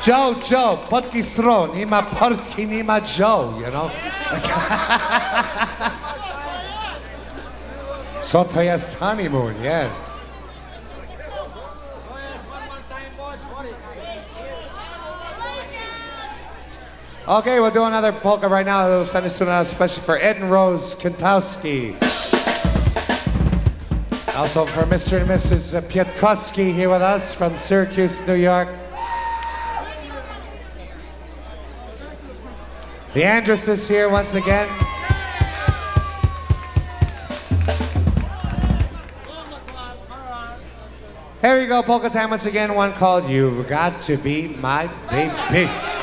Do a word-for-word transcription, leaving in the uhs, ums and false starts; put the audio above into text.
Joe, Joe, potki stron, nie ma portki, nie ma Joe, you know? Co to jest honeymoon, yeah. Okay, we'll do another polka right now. We'll send this one out especially for Ed and Rose Kantowski. Also for Mister and Missus Pietkowski here with us from Syracuse, New York. The Andress is here once again. Here we go, polka time once again. One called You've Got to Be My Baby.